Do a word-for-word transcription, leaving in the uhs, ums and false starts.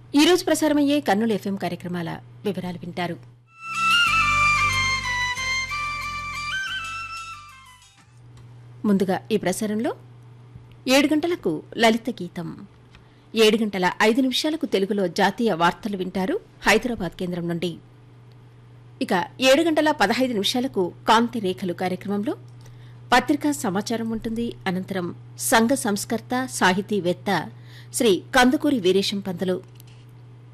ఈ రోజు ప్రసారమయ్యే కర్నూలు ఎఫ్ఎం కార్యక్రమాల వివరాలు వింటారు. ముందుగా ఈ ప్రసారంలో ఏడు గంటలకు లలిత గీతం, ఏడు గంటల ఐదు నిమిషాలకు తెలుగులో జాతీయ వార్తలు వింటారు హైదరాబాద్ కేంద్రం నుండి. ఇక ఏడు గంటల పదహైదు నిమిషాలకు కాంతి రేఖలు కార్యక్రమంలో పత్రికా సమాచారం ఉంటుంది. అనంతరం సంఘ సంస్కర్త సాహితీవేత్త శ్రీ కందుకూరి వీరేశం పంతులు